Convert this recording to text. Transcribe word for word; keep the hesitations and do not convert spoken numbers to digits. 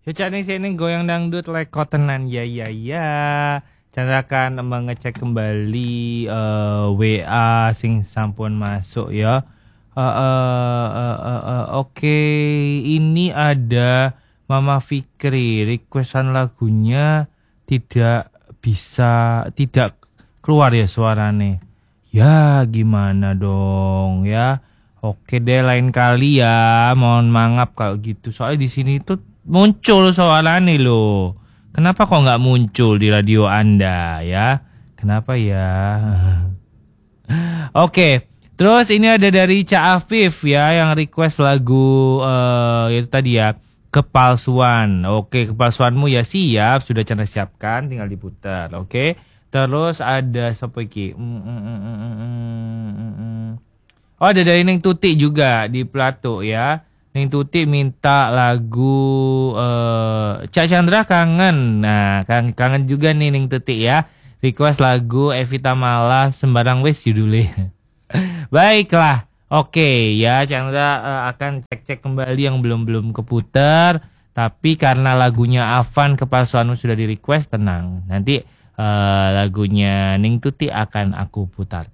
Yo cak ning sini goyang dangdut leko tenan ya ya ya. Chandra akan mengecek kembali uh, W A sing sampun masuk ya. Uh, uh, uh, uh, uh, Oke, okay. Ini ada Mama Fikri requestan lagunya tidak bisa tidak keluar ya suaranya. Ya gimana dong ya. Oke deh lain kali ya. Mohon maaf kalau gitu. Soalnya di sini tuh muncul soalannya loh. Kenapa kok nggak muncul di radio Anda ya? Kenapa ya? Oke, terus ini ada dari Ca Afif ya yang request lagu uh, itu tadi ya Kepalsuan. Oke, kepalsuanmu ya siap, sudah Chandra siapkan, tinggal diputar. Oke, terus ada siapa iki? Mm, mm, mm, mm, mm, mm, mm. Oh ada dari Neng Tuti juga di Plato ya. Neng Tuti minta lagu uh, Cak Chandra kangen. Nah, kangen, kangen juga nih Neng Tuti ya. Request lagu Evita Mala Sembarang Wes judulnya. Baiklah. Oke ya, Chandra uh, akan cek-cek kembali yang belum-belum keputar. Tapi karena lagunya Avan Kepalsuanmu sudah di request, tenang. Nanti uh, lagunya Neng Tuti akan aku putarkan.